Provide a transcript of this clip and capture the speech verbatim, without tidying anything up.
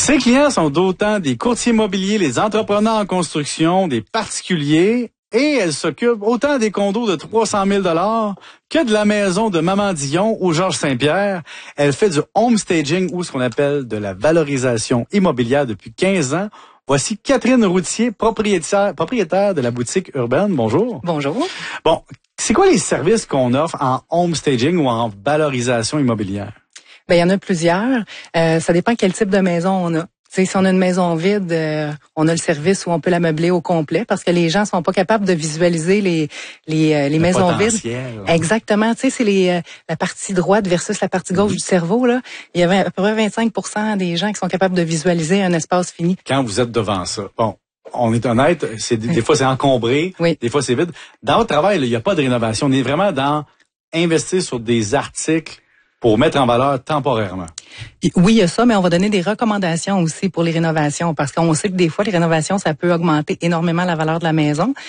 Ses clients sont autant des courtiers immobiliers, les entrepreneurs en construction, des particuliers, et elle s'occupe autant des condos de trois cent mille dollars que de la maison de Maman Dion ou Georges Saint-Pierre. Elle fait du home staging ou ce qu'on appelle de la valorisation immobilière depuis quinze ans. Voici Catherine Routier, propriétaire, propriétaire de la boutique urbaine. Bonjour. Bonjour. Bon, c'est quoi les services qu'on offre en home staging ou en valorisation immobilière? Ben, il y en a plusieurs. Euh, ça dépend quel type de maison on a. T'sais, si on a une maison vide, euh, on a le service où on peut la meubler au complet parce que les gens sont pas capables de visualiser les les, euh, les maisons vides. Exactement. Tu sais, c'est les euh, la partie droite versus la partie gauche mm-hmm. du cerveau là. Il y avait à peu près vingt-cinq pour cent des gens qui sont capables de visualiser un espace fini. Quand vous êtes devant ça, bon, on est honnête, c'est des, des fois c'est encombré, oui. des fois c'est vide. Dans votre travail, il n'y a pas de rénovation. On est vraiment dans investir sur des articles pour mettre en valeur temporairement. Oui, il y a ça, mais on va donner des recommandations aussi pour les rénovations parce qu'on sait que des fois, les rénovations, ça peut augmenter énormément la valeur de la maison.